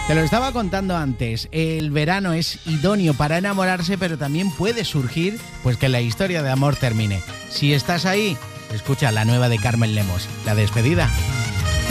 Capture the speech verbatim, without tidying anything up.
Te lo estaba contando antes, el verano es idóneo para enamorarse, pero también puede surgir pues que la historia de amor termine. Si estás ahí, escucha la nueva de Carmen Lemos, La despedida.